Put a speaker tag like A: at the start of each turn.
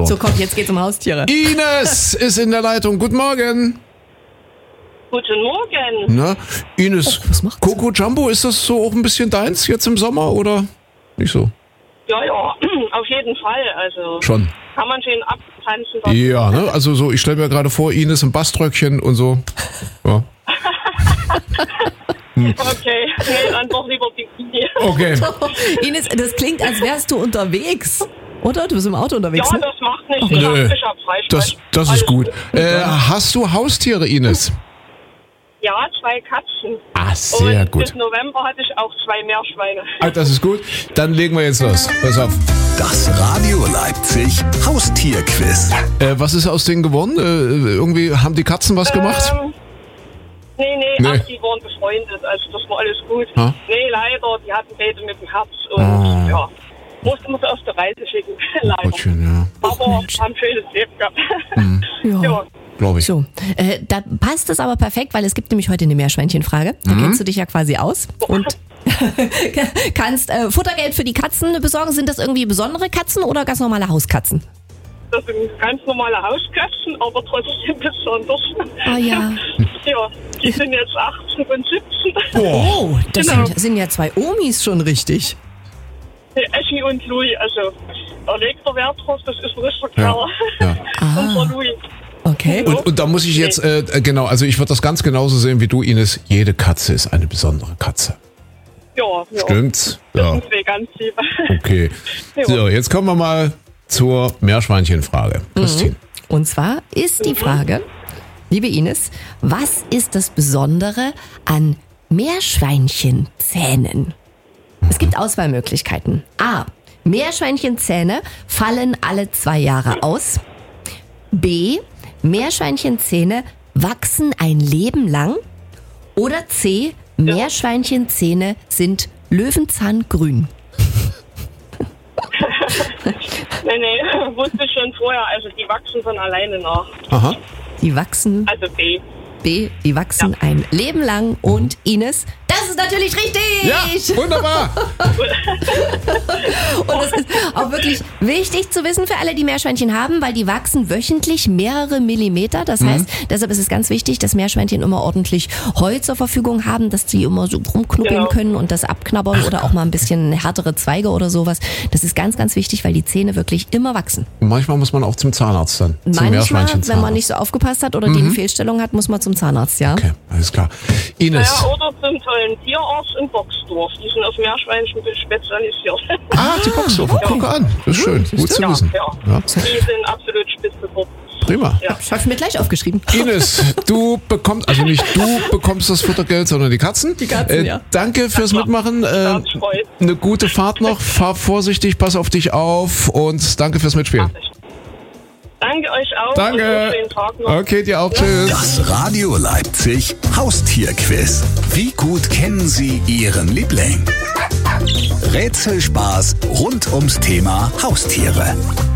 A: beantworten.
B: So, komm, jetzt geht's um Haustiere.
A: Ines ist in der Leitung. Guten Morgen.
C: Guten Morgen.
A: Na, Ines,
B: was macht's?
A: Coco Jumbo, ist das so auch ein bisschen deins jetzt im Sommer oder nicht so?
C: Ja, auf jeden Fall. Also
A: Schon.
C: kann man schön abtanzen.
A: Ja, ne? Also so, ich stelle mir gerade vor, Ines im Baströckchen und so. Ja.
C: Okay, nee, dann doch lieber Bikini.
A: Okay.
B: Ines, das klingt, als wärst du unterwegs. Oder? Du bist im Auto unterwegs,
C: Ja,
B: ne?
C: das macht nichts.
A: Nö.
C: Ich hab Freispeicher.
A: Das ist gut. Hast du Haustiere, Ines?
C: Ja, 2 Katzen.
A: Ah, sehr
C: Und
A: gut.
C: bis November hatte ich auch 2 Meerschweine.
A: Ah, das ist gut. Dann legen wir jetzt los. Pass auf.
D: Das Radio Leipzig Haustierquiz.
A: Was ist aus denen geworden? Irgendwie haben die Katzen was gemacht?
C: Nee.
A: Nee.
C: Ach, die waren befreundet, also das war alles gut.
A: Ha?
C: Nee, leider, die hatten beide mit dem Herz und ja, musste man sie auf der Reise schicken, leider.
A: Gottchen, ja.
C: Aber haben ein schönes Leben gehabt.
B: Ja.
A: Glaube ich.
B: So, da passt es aber perfekt, weil es gibt nämlich heute eine Meerschweinchenfrage. Da kennst du dich ja quasi aus und kannst Futtergeld für die Katzen besorgen. Sind das irgendwie besondere Katzen oder ganz normale Hauskatzen?
C: Das sind ganz normale Hauskatzen, aber trotzdem besonders.
B: Ah ja.
C: Ja, die sind jetzt 18 und 17.
B: Oh, das
C: Genau.
B: sind ja 2 Omis schon richtig.
C: Eschi und Louis, also da legt der Wert drauf, das ist ein richtiger Kerl.
A: Ja.
C: Unser Louis.
B: Okay.
A: Und da muss ich jetzt, genau, also ich würde das ganz genauso sehen wie du, Ines. Jede Katze ist eine besondere Katze.
C: Ja.
A: Stimmt's?
C: Das
A: Ja.
C: sind wir ganz lieb.
A: Okay.
C: Ja.
A: So, jetzt kommen wir mal zur Meerschweinchenfrage. Christine.
B: Und zwar ist die Frage, liebe Ines, was ist das Besondere an Meerschweinchenzähnen? Es gibt Auswahlmöglichkeiten. A. Meerschweinchenzähne fallen alle 2 Jahre aus. B. Meerschweinchenzähne wachsen ein Leben lang. Oder C. Meerschweinchenzähne sind Löwenzahngrün.
C: Nee, wusste ich schon vorher, also die wachsen von alleine nach.
A: Aha.
B: Die wachsen,
C: Also B.
B: B. Die wachsen ein Leben lang. Und Ines, das ist natürlich richtig!
A: Ja, wunderbar.
B: Und es ist auch wirklich wichtig zu wissen für alle, die Meerschweinchen haben, weil die wachsen wöchentlich mehrere Millimeter. Das heißt, deshalb ist es ganz wichtig, dass Meerschweinchen immer ordentlich Heu zur Verfügung haben, dass sie immer so rumknuppeln
C: Genau.
B: können und das abknabbern oder auch mal ein bisschen härtere Zweige oder sowas. Das ist ganz, ganz wichtig, weil die Zähne wirklich immer wachsen.
A: Manchmal muss man auch zum Zahnarzt dann. Zum
B: Manchmal,
A: Meerschweinchenzahnarzt.
B: wenn man nicht so aufgepasst hat oder die eine Fehlstellung hat, muss man zum Zahnarzt, ja.
A: Okay, alles klar. Ines.
C: Ja, oder zum tollen Tierarzt in Boxdorf. Die sind auf Meerschweinchen spezialisiert.
A: Ah, die Boxdorfer. Guck an. Das ist schön. Gut zu wissen.
C: Ja. Die sind absolut spitze drauf.
A: Prima.
C: Ja.
B: Das habe ich mir gleich aufgeschrieben.
A: Ines, du bekommst, also nicht du bekommst das Futtergeld, sondern die Katzen.
B: Die Katzen, ja.
A: Danke fürs Mitmachen.
C: Ganz freut.
A: Eine gute Fahrt noch. Fahr vorsichtig, pass auf dich auf und danke fürs Mitspielen.
C: Danke euch auch.
A: Danke.
C: Und einen schönen Tag noch.
A: Okay, dir auch. Tschüss.
D: Das Radio Leipzig Haustierquiz. Wie gut kennen Sie Ihren Liebling? Rätselspaß rund ums Thema Haustiere.